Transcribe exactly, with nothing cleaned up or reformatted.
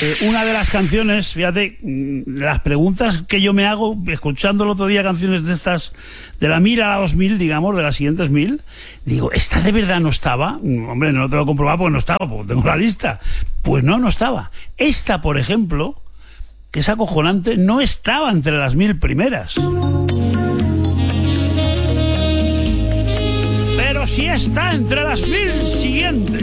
eh, una de las canciones, fíjate, las preguntas que yo me hago escuchando el otro día canciones de estas, de la mil a la dos mil, digamos, de las siguientes mil, digo, ¿esta de verdad no estaba? Hombre, no te lo he comprobado porque no estaba, porque tengo la lista. Pues no, no estaba. Esta, por ejemplo, que es acojonante, no estaba entre las mil primeras. Pero sí está entre las mil siguientes.